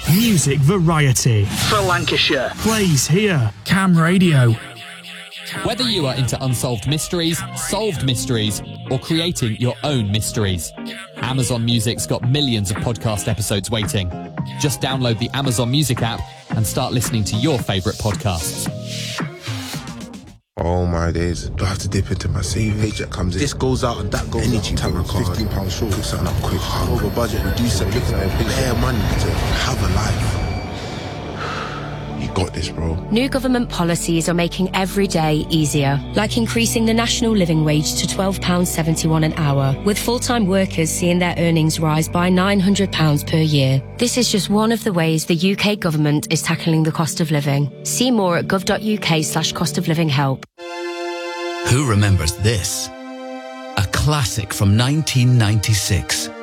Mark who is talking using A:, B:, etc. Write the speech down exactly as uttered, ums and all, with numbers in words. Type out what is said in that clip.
A: Music variety.
B: For Lancashire.
A: Plays here. Cam Radio.
C: Whether you are into unsolved mysteries, solved mysteries, or creating your own mysteries, Amazon Music's got millions of podcast episodes waiting. Just download the Amazon Music app and start listening to your favourite podcasts.
D: Oh my days, do I have to dip into my savings? Paycheck comes in, this goes out and that goes Energy out. Energy bill, fifteen pounds short, put something up quick, over budget and do something, looking at it, pay money to have a life. You got this, bro.
E: New government policies are making every day easier, like increasing the national living wage to twelve pounds seventy-one an hour, with full-time workers seeing their earnings rise by nine hundred pounds per year. This is just one of the ways the U K government is tackling the cost of living. See more at gov.uk slash cost of living help.
F: Who remembers this? A classic from nineteen ninety-six.